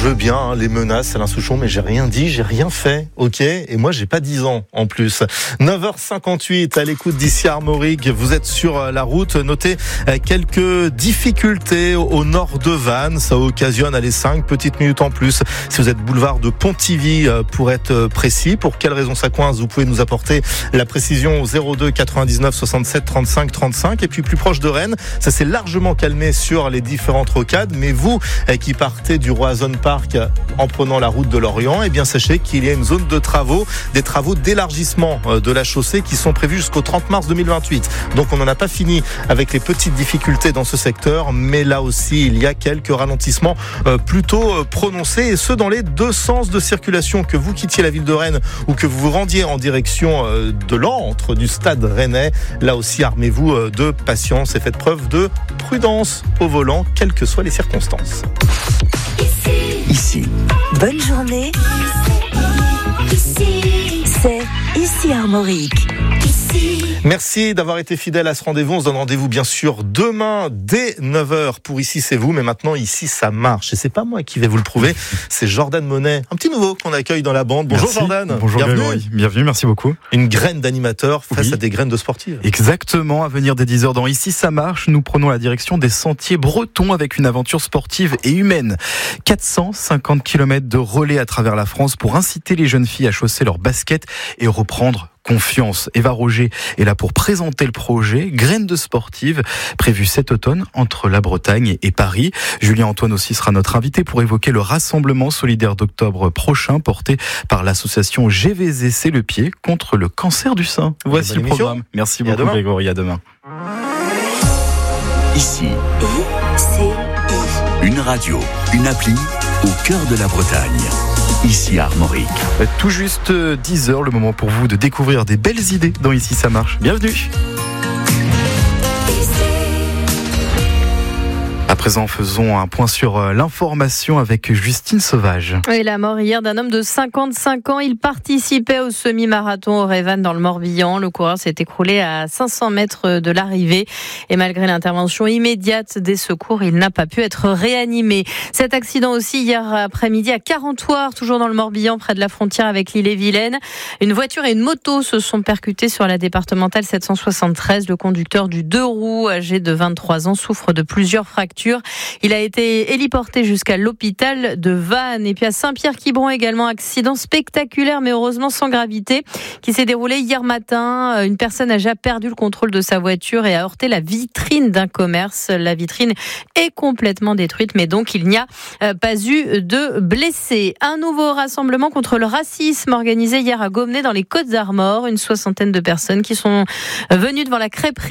veux bien les menaces, Alain Souchon, mais j'ai rien dit, j'ai rien fait, ok ? Et moi, j'ai pas 10 ans en plus. 9h58 à l'écoute d'ici Armorique. Vous êtes sur la route. Notez quelques difficultés au nord de Vannes. Ça occasionne 5 petites minutes en plus. Si vous êtes boulevard de Pontivy, pour être précis. Pour quelle raison ça coince ? Vous pouvez nous apporter la précision au 02 99 67 35 35. Et puis plus proche de Rennes, ça s'est largement calmé sur les différentes rocades. Mais vous qui partez du Roazhon Park en prenant la route de Lorient, eh bien sachez qu'il y a une zone de travaux, des travaux d'élargissement de la chaussée qui sont prévus jusqu'au 30 mars 2028. Donc on n'en a pas fini avec les petites difficultés dans ce secteur, mais là aussi il y a quelques ralentissements plutôt prononcés, et ce dans les deux sens de circulation. Que vous quittiez la ville de Rennes ou que vous vous rendiez en direction de l'antre du stade rennais, là aussi armez-vous de patience et faites preuve de prudence au volant, quelles que soient les circonstances. Ici. Bonne journée. C'est ici Armorique. Merci d'avoir été fidèle à ce rendez-vous. On se donne rendez-vous bien sûr demain dès 9h pour Ici c'est vous, mais maintenant Ici ça marche. Et c'est pas moi qui vais vous le prouver, c'est Jordan Monet, un petit nouveau qu'on accueille dans la bande. Bonjour. Merci. Jordan. Bonjour Grégory. Bienvenue, merci beaucoup. Une graine d'animateur face à des graines de sportifs. Exactement, à venir dès 10h dans Ici ça marche, nous prenons la direction des sentiers bretons avec une aventure sportive et humaine. 450 km de relais à travers la France pour inciter les jeunes filles à chausser leurs baskets et reprendre confiance. Eva Roger est là pour présenter le projet Graines de sportives, prévu cet automne entre la Bretagne et Paris. Julien Antoine aussi sera notre invité pour évoquer le rassemblement solidaire d'octobre prochain porté par l'association GVZC Le Pied contre le cancer du sein. Voici le programme. Merci beaucoup Grégory, à demain. Ici, une radio, une appli au cœur de la Bretagne. Ici Armorique. Tout juste 10h, le moment pour vous de découvrir des belles idées dans Ici ça marche. Bienvenue. À présent, faisons un point sur l'information avec Justine Sauvage. Et la mort hier d'un homme de 55 ans. Il participait au semi-marathon au Révan dans le Morbihan. Le coureur s'est écroulé à 500 mètres de l'arrivée. Et malgré l'intervention immédiate des secours, il n'a pas pu être réanimé. Cet accident aussi hier après-midi à Carentoire, toujours dans le Morbihan, près de la frontière avec l'Ille-et-Vilaine. Une voiture et une moto se sont percutées sur la départementale 773. Le conducteur du 2 roues, âgé de 23 ans, souffre de plusieurs fractures. Il a été héliporté jusqu'à l'hôpital de Vannes. Et puis à Saint-Pierre-Quiberon également, accident spectaculaire mais heureusement sans gravité qui s'est déroulé hier matin. Une personne âgée a perdu le contrôle de sa voiture et a heurté la vitrine d'un commerce. La vitrine est complètement détruite, mais donc il n'y a pas eu de blessés. Un nouveau rassemblement contre le racisme organisé hier à Gommenay dans les Côtes-d'Armor. Une soixantaine de personnes qui sont venues devant la crêperie